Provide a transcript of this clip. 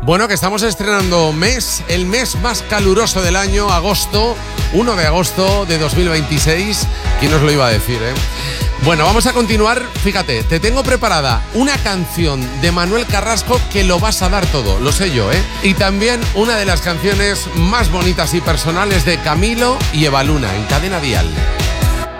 Bueno, que estamos estrenando mes, el mes más caluroso del año, agosto, 1 de agosto de 2026. ¿Quién nos lo iba a decir, eh? Bueno, vamos a continuar. Fíjate, te tengo preparada una canción de Manuel Carrasco que lo vas a dar todo, lo sé yo, ¿eh? Y también una de las canciones más bonitas y personales de Camilo y Eva Luna en Cadena Dial.